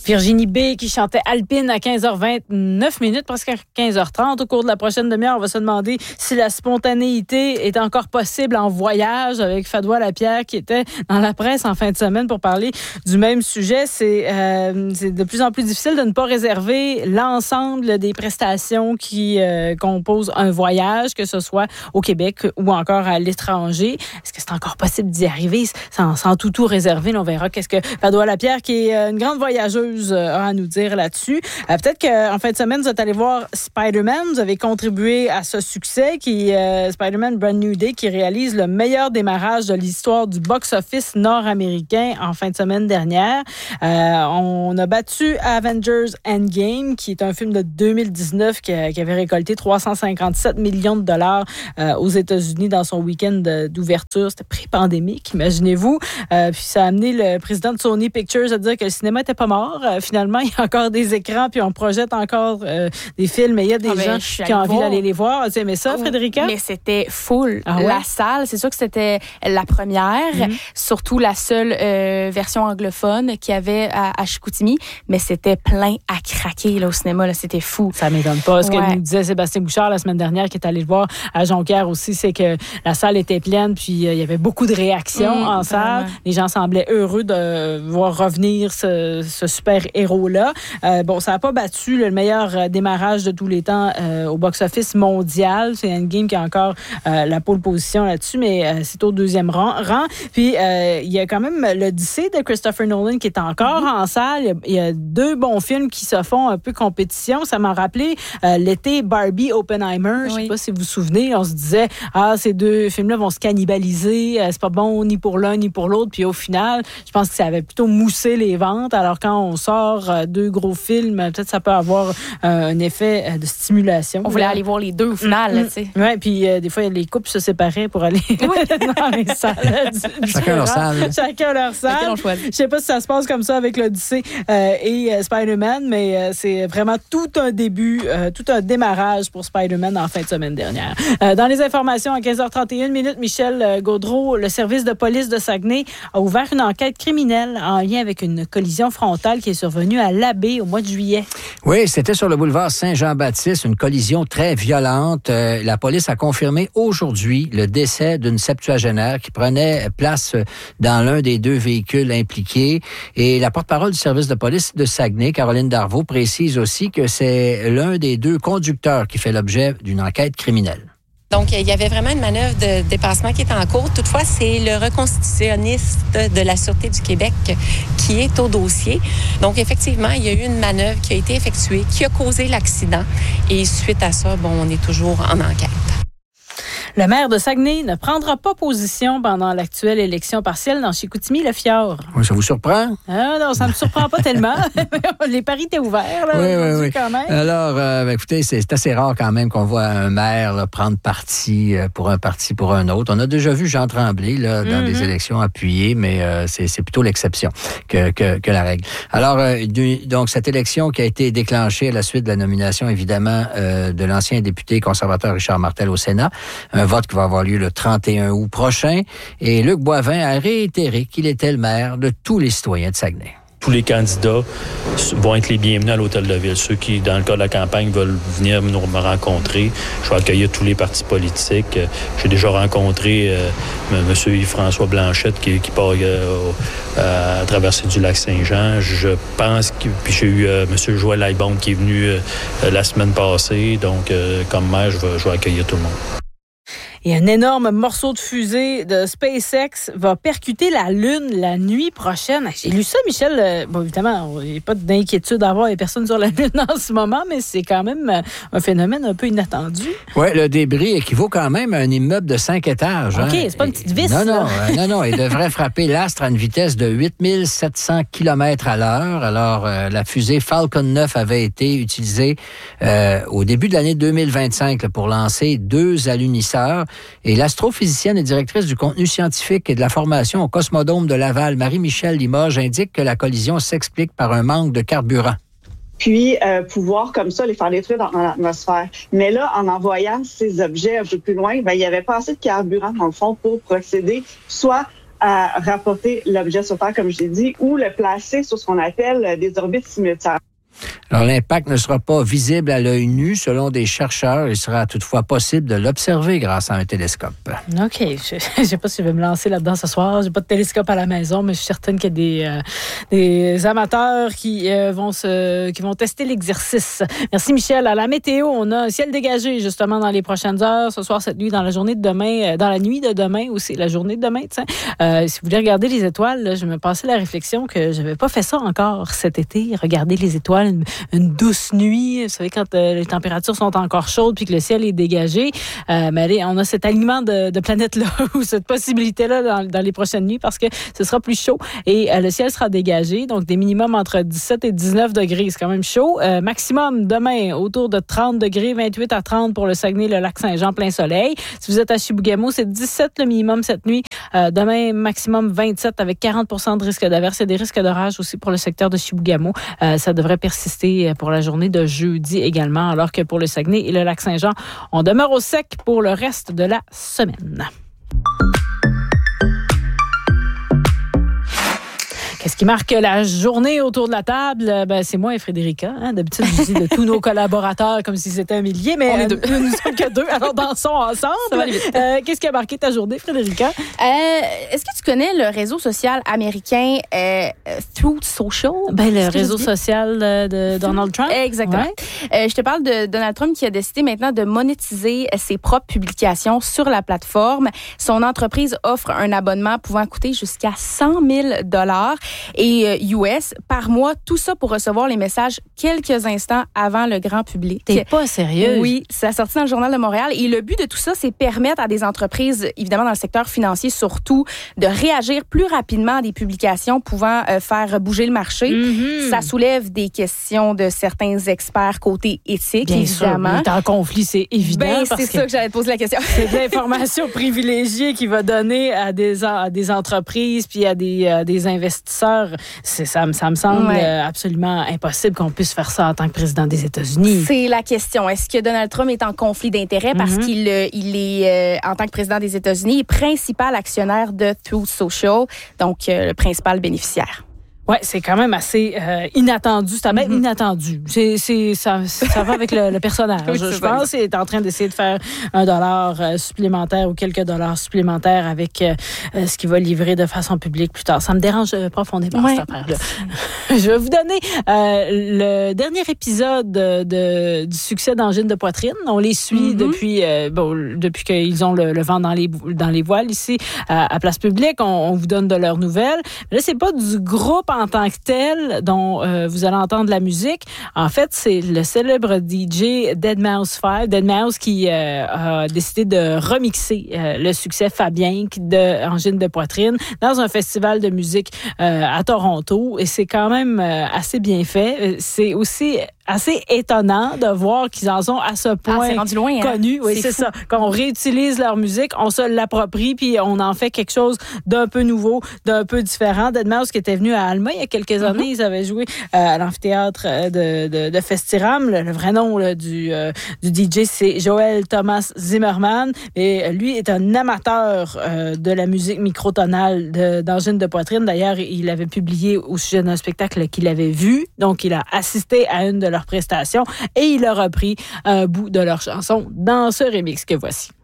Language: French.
Virginie B qui chantait Alpine à 15h29, presque à 15h30. Au cours de la prochaine demi-heure, on va se demander si la spontanéité est encore possible en voyage avec Fadoua Lapierre qui était dans la presse en fin de semaine pour parler du même sujet. C'est de plus en plus difficile de ne pas réserver l'ensemble des prestations qui composent un voyage, que ce soit au Québec ou encore à l'étranger. Est-ce que c'est encore possible d'y arriver sans tout réserver? Là, on verra qu'est-ce que Fadoua Lapierre, qui est une grande voyageuse, a à nous dire là-dessus. Peut-être qu'en fin de semaine, vous êtes allé voir Spider-Man. Vous avez contribué à ce succès Spider-Man Brand New Day, qui réalise le meilleur démarrage de l'histoire du box-office nord-américain en fin de semaine dernière. On a battu Avengers Endgame, qui est un film de 2019 qui avait récolté 357 millions de dollars aux États-Unis dans son week-end d'ouverture. C'était pré-pandémique, imaginez-vous. Puis ça a amené le président de Sony Pictures à dire que le cinéma n'était pas mort. Finalement, il y a encore des écrans, puis on projette encore des films, et il y a des gens qui ont envie d'aller les voir. Tu aimais ça, Frédérica? Mais c'était full. Ah ouais? La salle, c'est sûr que c'était la première, surtout la seule version anglophone qu'il y avait à Chicoutimi, mais c'était plein à craquer là, au cinéma. Là, c'était fou. Ça m'étonne pas. Ce que nous disait Sébastien Bouchard la semaine dernière, qui est allé le voir à Jonquière aussi, c'est que la salle était pleine, puis il y avait beaucoup de réactions en salle. Les gens semblaient heureux de voir revenir ce super-héros-là. Ça n'a pas battu le meilleur démarrage de tous les temps au box-office mondial. C'est Endgame qui a encore la pole position là-dessus, mais c'est au deuxième rang. Puis, il y a quand même l'Odyssée de Christopher Nolan qui est encore en salle. Il y a deux bons films qui se font un peu compétition. Ça m'a rappelé l'été Barbie Oppenheimer. Je ne sais pas si vous vous souvenez. On se disait, ces deux films-là vont se cannibaliser. C'est pas bon ni pour l'un ni pour l'autre. Puis au final, je pense que ça avait plutôt moussé les ventes. Alors quand on sort deux gros films, peut-être ça peut avoir un effet de stimulation. On voulait aller voir les deux au final. Oui, puis des fois, les couples se séparaient pour aller dans les salles. Chacun leur salle. Chacun leur salle. Je ne sais pas si ça se passe comme ça avec l'Odyssée et Spider-Man, mais c'est vraiment tout un début, tout un démarrage pour Spider-Man en fin de semaine dernière. Dans les informations, à 15h31, Michel Gaudreault, le service de police de Saguenay a ouvert une enquête criminelle en lien avec une collision frontale qui est survenue à l'Abbé au mois de juillet. Oui, c'était sur le boulevard Saint-Jean-Baptiste, une collision très violente. La police a confirmé aujourd'hui le décès d'une septuagénaire qui prenait place dans l'un des deux véhicules impliqués. Et la porte-parole du service de police de Saguenay, Caroline Darvaux, précise aussi que c'est l'un des deux conducteurs qui fait l'objet d'une enquête criminelle. Donc, il y avait vraiment une manœuvre de dépassement qui est en cours. Toutefois, c'est le reconstitutionniste de la Sûreté du Québec qui est au dossier. Donc, effectivement, il y a eu une manœuvre qui a été effectuée, qui a causé l'accident. Et suite à ça, on est toujours en enquête. Le maire de Saguenay ne prendra pas position pendant l'actuelle élection partielle dans Chicoutimi-Le-Fjord. Oui, ça vous surprend? Ah non, ça ne me surprend pas tellement. Les paris étaient ouverts, là, oui. Quand même. Alors, écoutez, c'est assez rare quand même qu'on voit un maire là, prendre parti pour un autre. On a déjà vu Jean Tremblay là, dans des élections appuyées, mais c'est plutôt l'exception que la règle. Alors, donc, cette élection qui a été déclenchée à la suite de la nomination, évidemment, de l'ancien député conservateur Richard Martel au Sénat, un vote qui va avoir lieu le 31 août prochain. Et Luc Boivin a réitéré qu'il était le maire de tous les citoyens de Saguenay. Tous les candidats vont être les bienvenus à l'Hôtel de Ville. Ceux qui, dans le cas de la campagne, veulent venir me rencontrer, je vais accueillir tous les partis politiques. J'ai déjà rencontré M. Yves-François Blanchette qui part à traverser du lac Saint-Jean. Je pense que... Puis j'ai eu M. Joël Laibonde qui est venu la semaine passée. Donc, comme maire, je vais accueillir tout le monde. Et un énorme morceau de fusée de SpaceX va percuter la Lune la nuit prochaine. J'ai lu ça, Michel. Bon, évidemment, il n'y a pas d'inquiétude à avoir les personnes sur la Lune en ce moment, mais c'est quand même un phénomène un peu inattendu. Oui, le débris équivaut quand même à un immeuble de 5 étages. OK, c'est pas une petite vis. Non, il devrait frapper l'astre à une vitesse de 8700 km à l'heure. Alors, la fusée Falcon 9 avait été utilisée au début de l'année 2025 là, pour lancer 2 alunisseurs. Et l'astrophysicienne et directrice du contenu scientifique et de la formation au Cosmodome de Laval, Marie-Michel Limoges, indique que la collision s'explique par un manque de carburant. Puis pouvoir comme ça les faire détruire dans l'atmosphère. Mais là, en envoyant ces objets un peu plus loin, il n'y avait pas assez de carburant dans le fond pour procéder soit à rapporter l'objet sur Terre, comme je l'ai dit, ou le placer sur ce qu'on appelle des orbites simultanées. Alors, l'impact ne sera pas visible à l'œil nu. Selon des chercheurs, il sera toutefois possible de l'observer grâce à un télescope. OK. Je ne sais pas si je vais me lancer là-dedans ce soir. J'ai pas de télescope à la maison, mais je suis certaine qu'il y a des amateurs qui vont tester l'exercice. Merci, Michel. À la météo, on a un ciel dégagé, justement, dans les prochaines heures. Ce soir, cette nuit, dans la journée de demain, dans la nuit de demain aussi, la journée de demain, tiens. Si vous voulez regarder les étoiles, là, je me passais la réflexion que je n'avais pas fait ça encore cet été. Regarder les étoiles, une douce nuit, vous savez, quand les températures sont encore chaudes puis que le ciel est dégagé. Mais allez, on a cet alignement de planètes-là ou cette possibilité-là dans les prochaines nuits parce que ce sera plus chaud et le ciel sera dégagé. Donc, des minimums entre 17 et 19 degrés. C'est quand même chaud. Maximum demain, autour de 30 degrés, 28 à 30 pour le Saguenay, le Lac-Saint-Jean, plein soleil. Si vous êtes à Chibougamau, c'est 17 le minimum cette nuit. Demain, maximum 27 avec 40 % de risque d'averse. Il y a des risques d'orage aussi pour le secteur de Chibougamau. Ça devrait persister pour la journée de jeudi également, alors que pour le Saguenay et le Lac-Saint-Jean, on demeure au sec pour le reste de la semaine. Qu'est-ce qui marque la journée autour de la table? C'est moi et Frédérica. D'habitude, je dis de tous nos collaborateurs comme si c'était un millier, mais on est deux. Nous ne sommes que deux, alors dansons ensemble. Qu'est-ce qui a marqué ta journée, Frédérica? Est-ce que tu connais le réseau social américain Truth Social? Le réseau social de Donald Trump? Exactement. Ouais. Je te parle de Donald Trump qui a décidé maintenant de monétiser ses propres publications sur la plateforme. Son entreprise offre un abonnement pouvant coûter jusqu'à $100,000 et US par mois, tout ça pour recevoir les messages quelques instants avant le grand public. T'es pas sérieux? Oui, ça a sorti dans le Journal de Montréal et le but de tout ça, c'est permettre à des entreprises, évidemment dans le secteur financier surtout, de réagir plus rapidement à des publications pouvant faire bouger le marché. Mm-hmm. Ça soulève des questions de certains experts côté éthique, bien évidemment. Sûr, en conflit, c'est évident. C'est ça que j'allais te poser la question. C'est de l'information privilégiée qui va donner à des entreprises puis à des investisseurs. Ça me semble absolument impossible qu'on puisse faire ça en tant que président des États-Unis. C'est la question. Est-ce que Donald Trump est en conflit d'intérêts parce qu'il est, en tant que président des États-Unis, principal actionnaire de Truth Social, donc le principal bénéficiaire? Oui, c'est quand même assez inattendu. C'est même inattendu. Ça va avec le personnage. Oui, je pense qu'il est en train d'essayer de faire $1 supplémentaire ou quelques dollars supplémentaires avec ce qu'il va livrer de façon publique plus tard. Ça me dérange profondément, cette affaire-là. Je vais vous donner le dernier épisode du succès d'Angine de poitrine. On les suit depuis qu'ils ont le vent dans les voiles ici à Place Publique. On vous donne de leurs nouvelles. Mais là, c'est pas du groupe en tant que tel dont vous allez entendre la musique. En fait, c'est le célèbre DJ Deadmau5 qui a décidé de remixer le succès Fabien de Angine de poitrine dans un festival de musique à Toronto. Et c'est quand même assez bien fait. C'est aussi assez étonnant de voir qu'ils en sont à ce point connus. Oui, c'est ça. Quand on réutilise leur musique, on se l'approprie puis on en fait quelque chose d'un peu nouveau, d'un peu différent. Deadmau5 qui était venu à Alma il y a quelques années, ils avaient joué à l'amphithéâtre de Festiram. Le vrai nom du DJ, c'est Joel Thomas Zimmerman. Et lui est un amateur de la musique microtonale d'Angine de poitrine. D'ailleurs, il avait publié au sujet d'un spectacle qu'il avait vu. Donc, il a assisté à une de leurs prestations et il a repris un bout de leur chanson dans ce remix que voici.